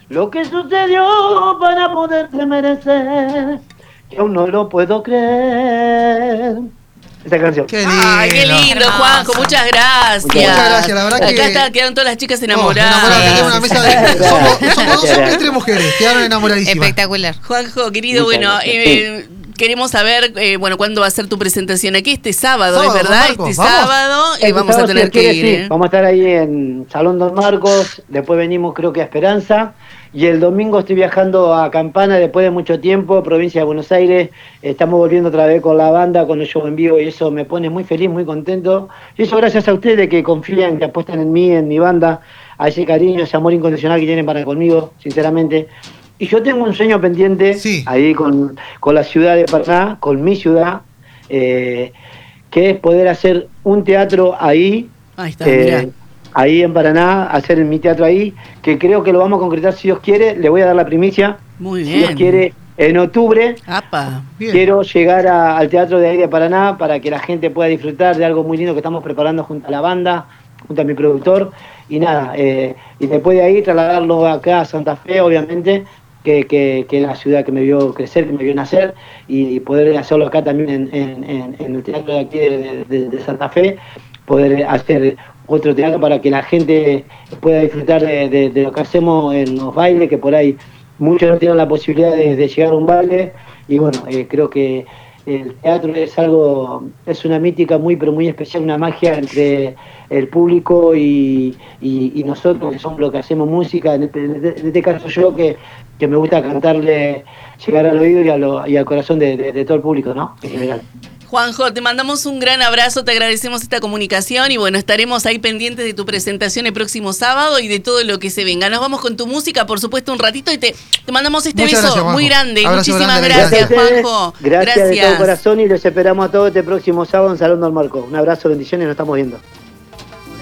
lo que sucedió para poderte merecer, que aún no lo puedo creer. Esa canción. Qué lindo. Ay, qué lindo, Juanjo, muchas gracias. Muchas gracias, la verdad que... Acá quedaron todas las chicas enamoradas. Tenemos una mesa de... Somos 2 hombres y 3 mujeres, quedaron enamoradísimas. Espectacular. Juanjo, querido, Muchas bueno, gracias. queremos saber, cuándo va a ser tu presentación aquí, este sábado, ¿es Sábado, verdad? Marcos, Este vamos. sábado, y Este vamos a sábado, tener si que quiere, ir, sí. ¿eh? Vamos a estar ahí en Salón Don Marcos, después venimos creo que a Esperanza, y el domingo estoy viajando a Campana después de mucho tiempo, provincia de Buenos Aires. Estamos volviendo otra vez con la banda, con el show en vivo, y eso me pone muy feliz, muy contento. Y eso gracias a ustedes que confían, que apuestan en mí, en mi banda, a ese cariño, ese amor incondicional que tienen para conmigo, sinceramente. Y yo tengo un sueño pendiente, Sí. ahí con la ciudad de Paraná, con mi ciudad, que es poder hacer un teatro ahí, Ahí está, mirá. ahí en Paraná, hacer mi teatro ahí, que creo que lo vamos a concretar si Dios quiere. Le voy a dar la primicia. Muy Si Dios bien. quiere, en octubre Apa. Bien. quiero llegar al teatro de ahí de Paraná para que la gente pueda disfrutar de algo muy lindo que estamos preparando junto a la banda, junto a mi productor. Y nada, y después de ahí trasladarlo acá a Santa Fe, obviamente, que es la ciudad que me vio crecer, que me vio nacer, y poder hacerlo acá también en el teatro de aquí de Santa Fe, poder hacer otro teatro para que la gente pueda disfrutar de lo que hacemos en los bailes, que por ahí muchos no tienen la posibilidad de llegar a un baile, y bueno, creo que el teatro es una mítica muy pero muy especial, una magia entre el público y nosotros, que somos los que hacemos música, en este caso yo que me gusta cantarle, llegar al oído y al corazón de todo el público, ¿no? En general. Juanjo, te mandamos un gran abrazo, te agradecemos esta comunicación y bueno, estaremos ahí pendientes de tu presentación el próximo sábado y de todo lo que se venga. Nos vamos con tu música, por supuesto, un ratito y te mandamos este Muchas beso gracias, muy Juanjo. grande. Abrazo Muchísimas grande, gracias, a ustedes. Juanjo. Gracias de todo corazón y los esperamos a todos este próximo sábado en Salón Don Marcos. Un abrazo, bendiciones, nos estamos viendo.